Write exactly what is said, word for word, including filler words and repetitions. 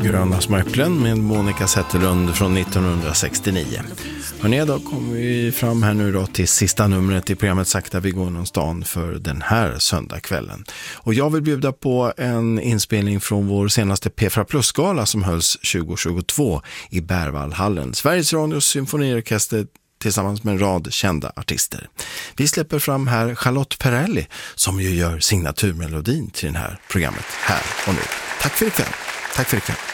Gröna små äpplen med Monica Zetterlund från nittonhundrasextionio. Hörrni, då kommer vi fram här nu då till sista numret i programmet Sakta vi går någonstans för den här söndagskvällen. Och jag vill bjuda på en inspelning från vår senaste P fyra Plus-gala som hölls tjugo tjugotvå i Berwaldhallen. Sveriges Radios symfoniorkester tillsammans med en rad kända artister. Vi släpper fram här Charlotte Perrelli som ju gör signaturmelodin till det här programmet här och nu. Tack för ikväll. Tack för ikväll.